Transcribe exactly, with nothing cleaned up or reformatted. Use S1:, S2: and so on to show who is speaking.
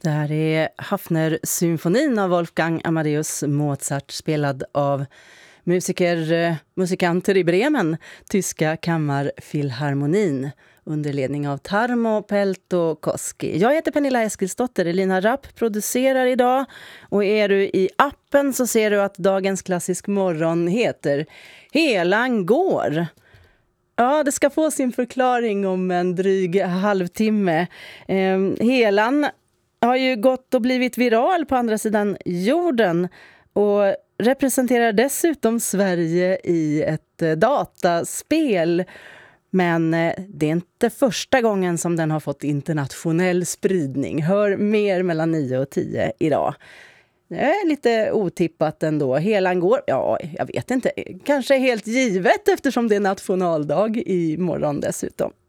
S1: Det här är Hafner-symfonin av Wolfgang Amadeus Mozart, spelad av musiker, musikanter i Bremen, tyska kammarfilharmonin under ledning av Tarmo Peltokoski. Jag heter Pernilla Eskilsdotter, Elina Rapp producerar idag, och är du i appen så ser du att dagens klassisk morgon heter Helan går. Ja, det ska få sin förklaring om en dryg halvtimme. Eh, Helan har ju gått och blivit viral på andra sidan jorden och representerar dessutom Sverige i ett dataspel. Men det är inte första gången som den har fått internationell spridning. Hör mer mellan nio och tio idag. Det är lite otippat ändå. Helan går, ja, jag vet inte. Kanske helt givet eftersom det är nationaldag i morgon dessutom.